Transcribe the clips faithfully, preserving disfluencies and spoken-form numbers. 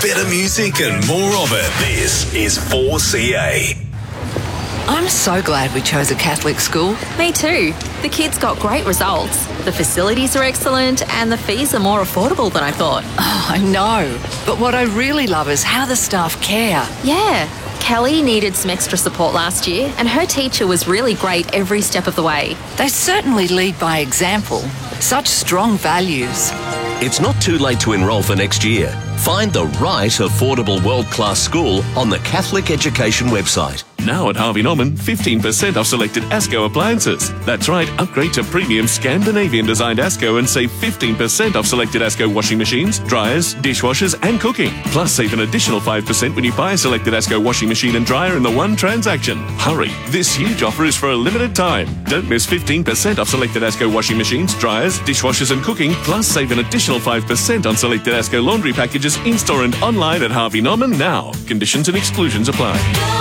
better music and more of it. This is four C A. I'm so glad we chose a Catholic school. Me too. The kids got great results. The facilities are excellent and the fees are more affordable than I thought. Oh, I know. But what I really love is how the staff care. Yeah. Kelly needed some extra support last year and her teacher was really great every step of the way. They certainly lead by example. Such strong values. It's not too late to enrol for next year. Find the right affordable world-class school on the Catholic Education website. Now at Harvey Norman, fifteen percent off selected ASCO appliances. That's right, upgrade to premium Scandinavian-designed ASCO and save fifteen percent off selected ASCO washing machines, dryers, dishwashers and cooking. Plus save an additional five percent when you buy a selected ASCO washing machine and dryer in the one transaction. Hurry, this huge offer is for a limited time. Don't miss fifteen percent off selected ASCO washing machines, dryers, dishwashers and cooking. Plus save an additional five percent on selected ASCO laundry packages in-store and online at Harvey Norman now. Conditions and exclusions apply.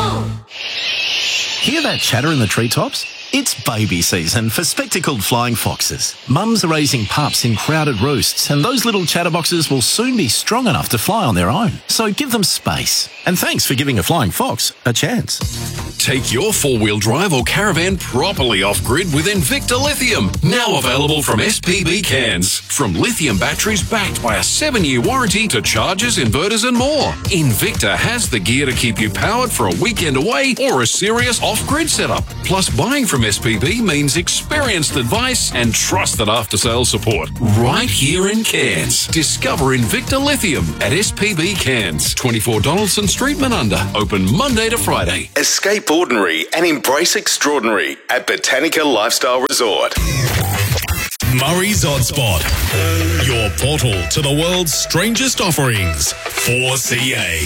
Hear that chatter in the treetops? It's baby season for spectacled flying foxes. Mums are raising pups in crowded roosts, and those little chatterboxes will soon be strong enough to fly on their own. So give them space. And thanks for giving a flying fox a chance. Take your four-wheel drive or caravan properly off-grid with Invicta Lithium. Now available from S P B Cairns. From lithium batteries backed by a seven-year warranty to chargers, inverters and more. Invicta has the gear to keep you powered for a weekend away or a serious off-grid setup. Plus, buying from S P B means experienced advice and trusted after-sales support. Right here in Cairns. Discover Invicta Lithium at S P B Cairns. twenty-four Donaldson Street, Manunda. Open Monday to Friday. Escape ordinary and embrace extraordinary at Botanica Lifestyle Resort. Murray's Odd Spot. Your portal to the world's strangest offerings. four C A.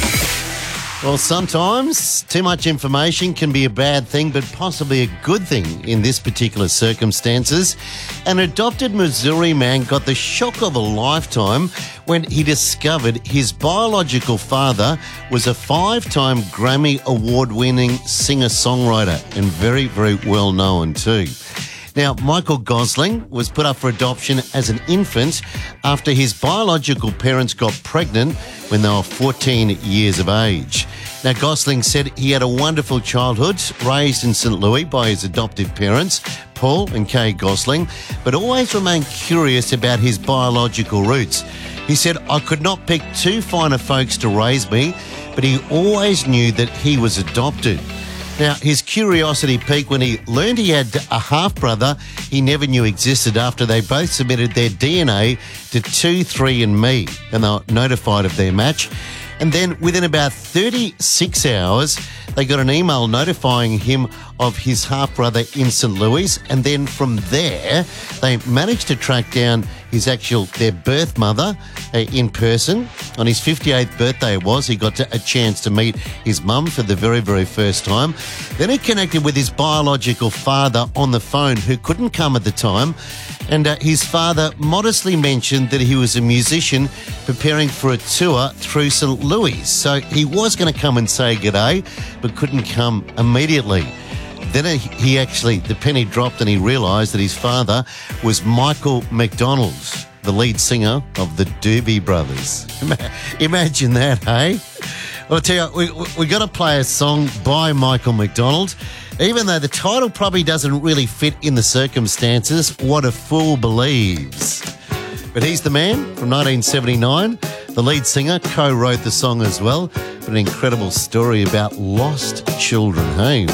Well, sometimes too much information can be a bad thing, but possibly a good thing in this particular circumstances. An adopted Missouri man got the shock of a lifetime when he discovered his biological father was a five-time Grammy Award-winning singer-songwriter and very, very well known too. Now, Michael Gosling was put up for adoption as an infant after his biological parents got pregnant when they were fourteen years of age. Now, Gosling said he had a wonderful childhood, raised in Saint Louis by his adoptive parents, Paul and Kay Gosling, but always remained curious about his biological roots. He said, "I could not pick two finer folks to raise me, but he always knew that he was adopted." Now, his curiosity peaked when he learned he had a half-brother he never knew existed after they both submitted their D N A to two three and me, and they were notified of their match. And then within about thirty-six hours, they got an email notifying him of his half-brother in Saint Louis, and then from there, they managed to track down his actual, their birth mother uh, in person. On his fifty-eighth birthday it was, he got to, a chance to meet his mum for the very, very first time. Then he connected with his biological father on the phone, who couldn't come at the time, and uh, his father modestly mentioned that he was a musician preparing for a tour through Saint Louis. So he was going to come and say g'day, but couldn't come immediately. Then he actually, the penny dropped and he realised that his father was Michael McDonald, the lead singer of the Doobie Brothers. Imagine that, hey? Well, I'll tell you, we, we got to play a song by Michael McDonald, even though the title probably doesn't really fit in the circumstances, What a Fool Believes. But he's the man from nineteen seventy-nine. The lead singer co-wrote the song as well, but an incredible story about lost children, hey?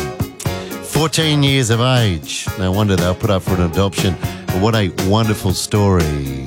fourteen years of age. No wonder they were put up for an adoption. But what a wonderful story.